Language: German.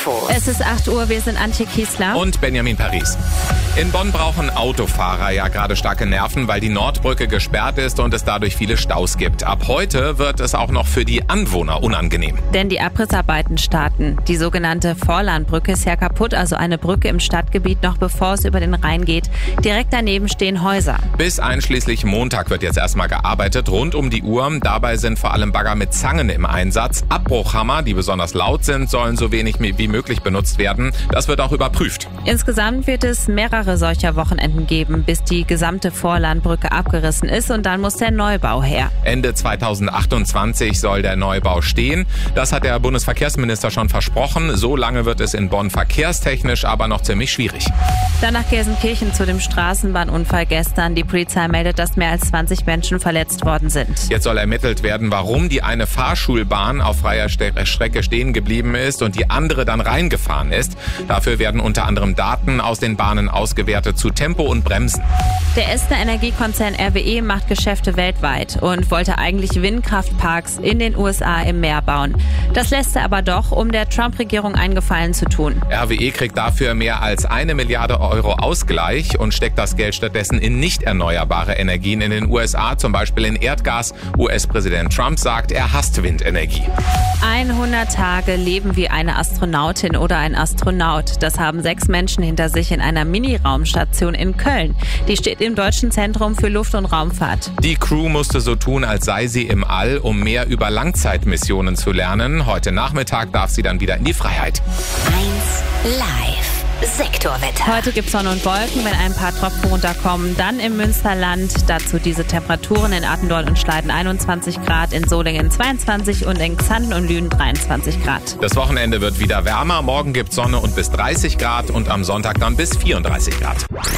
Infos. Es ist 8 Uhr, wir sind Antje Kiesler und Benjamin Paris. In Bonn brauchen Autofahrer ja gerade starke Nerven, weil die Nordbrücke gesperrt ist und es dadurch viele Staus gibt. Ab heute wird es auch noch für die Anwohner unangenehm. Denn die Abrissarbeiten starten. Die sogenannte Vorlandbrücke ist ja kaputt, also eine Brücke im Stadtgebiet, noch bevor es über den Rhein geht. Direkt daneben stehen Häuser. Bis einschließlich Montag wird jetzt erstmal gearbeitet, rund um die Uhr. Dabei sind vor allem Bagger mit Zangen im Einsatz. Abbruchhammer, die besonders laut sind, sollen so wenig wie möglich benutzt werden. Das wird auch überprüft. Insgesamt wird es mehrere solcher Wochenenden geben, bis die gesamte Vorlandbrücke abgerissen ist und dann muss der Neubau her. Ende 2028 soll der Neubau stehen. Das hat der Bundesverkehrsminister schon versprochen. So lange wird es in Bonn verkehrstechnisch aber noch ziemlich schwierig. Dann nach Gelsenkirchen zu dem Straßenbahnunfall gestern. Die Polizei meldet, dass mehr als 20 Menschen verletzt worden sind. Jetzt soll ermittelt werden, warum die eine Fahrschulbahn auf freier Strecke stehen geblieben ist und die andere dann reingefahren ist. Dafür werden unter anderem Daten aus den Bahnen ausgewertet zu Tempo und Bremsen. Der Essener Energiekonzern RWE macht Geschäfte weltweit und wollte eigentlich Windkraftparks in den USA im Meer bauen. Das lässt er aber doch, um der Trump-Regierung einen Gefallen zu tun. RWE kriegt dafür mehr als 1 Milliarde Euro Ausgleich und steckt das Geld stattdessen in nicht erneuerbare Energien in den USA, zum Beispiel in Erdgas. US-Präsident Trump sagt, er hasst Windenergie. 100 Tage leben wie eine Astronautin oder ein Astronaut. Das haben 6 Menschen hinter sich in einer Mini-Raumstation in Köln. Die steht im Deutschen Zentrum für Luft- und Raumfahrt. Die Crew musste so tun, als sei sie im All, um mehr über Langzeitmissionen zu lernen. Heute Nachmittag darf sie dann wieder in die Freiheit. 1 Live. Sektorwetter. Heute gibt es Sonne und Wolken, wenn ein paar Tropfen runterkommen. Dann im Münsterland, dazu diese Temperaturen in Attendorn und Schleiden 21 Grad, in Solingen 22 und in Xanten und Lünen 23 Grad. Das Wochenende wird wieder wärmer. Morgen gibt es Sonne und bis 30 Grad und am Sonntag dann bis 34 Grad.